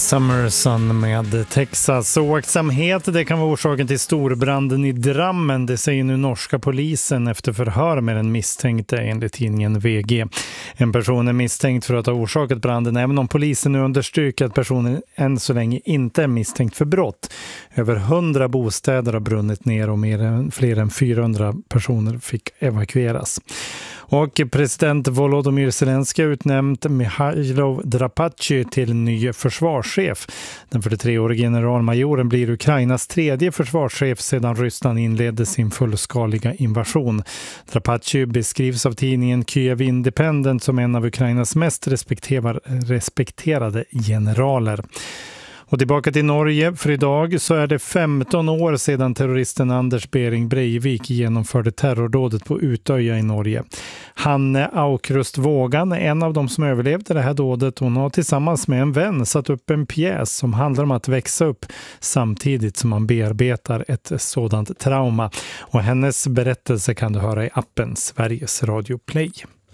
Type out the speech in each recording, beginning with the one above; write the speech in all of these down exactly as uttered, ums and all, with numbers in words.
Summer Sun med Texas. Oaktsamhet, det kan vara orsaken till storbranden i Drammen. Det säger nu norska polisen efter förhör med den misstänkte enligt tidningen V G. En person är misstänkt för att ha orsakat branden, även om polisen nu understryker att personen än så länge inte är misstänkt för brott. Över hundra bostäder har brunnit ner och mer än, fler än fyrahundra personer fick evakueras. Och president Volodymyr Zelensky har utnämnt Mihailo Drapachy till ny försvarschef. Den fyrtiotre-årige generalmajoren blir Ukrainas tredje försvarschef sedan Ryssland inledde sin fullskaliga invasion. Drapachy beskrivs av tidningen Kyiv Independent som en av Ukrainas mest respekterade generaler. Och tillbaka till Norge, för idag så är det femton år sedan terroristen Anders Behring Breivik genomförde terrordådet på Utöja i Norge. Hanne Aukrust Vågan är en av de som överlevde det här dådet. Hon har tillsammans med en vän satt upp en pjäs som handlar om att växa upp samtidigt som man bearbetar ett sådant trauma. Och hennes berättelse kan du höra i appen Sveriges Radio Play.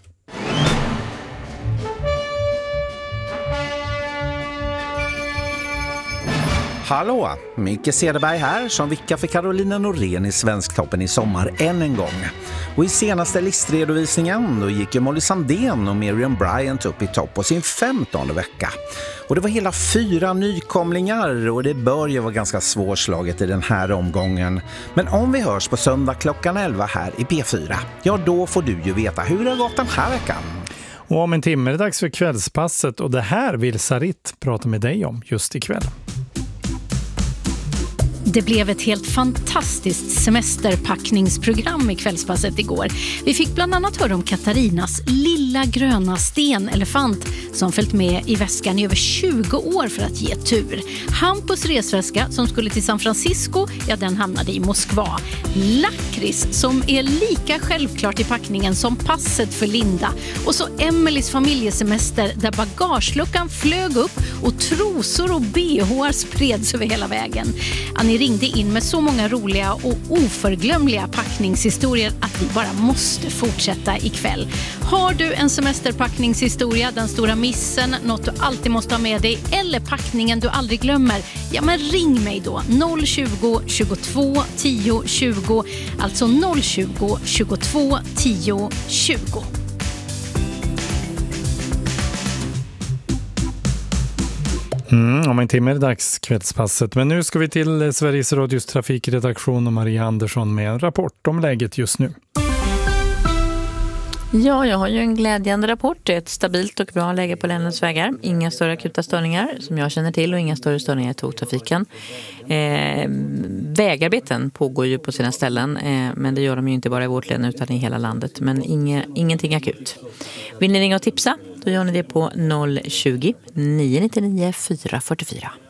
Hallå, Micke Cederberg här som vickar för Carolina Norén i Svensktoppen i sommar än en gång. Och i senaste listredovisningen då gick ju Molly Sandén och Miriam Bryant upp i topp på sin femtonde vecka. Och det var hela fyra nykomlingar och det bör ju vara ganska svårslaget i den här omgången. Men om vi hörs på söndag klockan elva här i P fyra, ja då får du ju veta hur det har gått den här veckan. Och om en timme är det dags för kvällspasset och det här vill Sarit prata med dig om just ikväll. Det blev ett helt fantastiskt semesterpackningsprogram i kvällspasset igår. Vi fick bland annat höra om Katarinas lilla gröna stenelefant som följt med i väskan i över tjugo år för att ge tur. Hampus resväska som skulle till San Francisco, ja den hamnade i Moskva. Lakrits som är lika självklart i packningen som passet för Linda. Och så Emelies familjesemester där bagageluckan flög upp och trosor och B H spreds över hela vägen. Annie ringde in med så många roliga och oförglömliga packningshistorier att vi bara måste fortsätta ikväll. Har du en semesterpackningshistoria, den stora missen, något du alltid måste ha med dig eller packningen du aldrig glömmer, ja men ring mig då noll tjugo, tjugotvå, tio, tjugo, alltså noll tjugo, tjugotvå, tio, tjugo. Mm, om en timme är det dags kvällspasset. Men nu ska vi till Sveriges Radios trafikredaktion och Maria Andersson med en rapport om läget just nu. Ja, jag har ju en glädjande rapport. Det är ett stabilt och bra läge på länets vägar. Inga större akuta störningar som jag känner till och inga större störningar i tågtrafiken. Eh, vägarbeten pågår ju på sina ställen, eh, men det gör de ju inte bara i vårt län utan i hela landet. Men inge, ingenting akut. Vill ni ringa och tipsa? Då gör ni det på noll tjugo, nio nio nio, fyra fyra fyra.